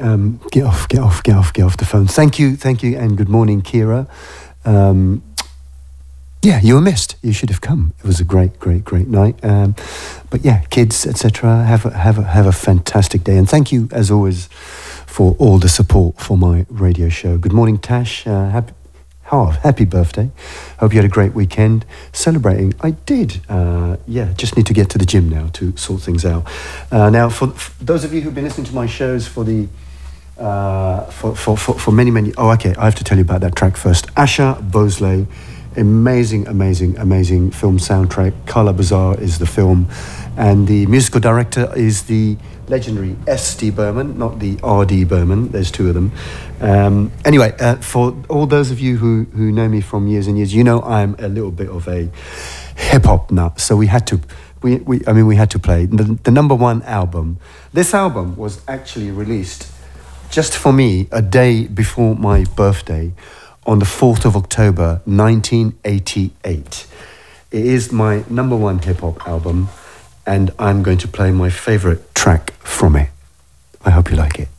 get off the phone. Thank you, and good morning, Kira. Yeah, you were missed. You should have come. It was a great night. But yeah, kids, etc. Have a fantastic day, and thank you as always for all the support for my radio show. Good morning, Tash. Happy birthday. Hope you had a great weekend celebrating. I did. Just need to get to the gym now to sort things out. Now, for those of you who've been listening to my shows for the for many. Oh, okay. I have to tell you about that track first. Asha Bosley. Amazing film soundtrack. Kala Bazaar is the film, and the musical director is the legendary S.D. Burman, not the R.D. Burman. There's two of them. Anyway, for all those of you who know me from years and years, you know I'm a little bit of a hip-hop nut, so we had to play the number one album. This album was actually released just for me a day before my birthday, on the 4th of October, 1988. It is my number one hip-hop album, and I'm going to play my favorite track from it. I hope you like it.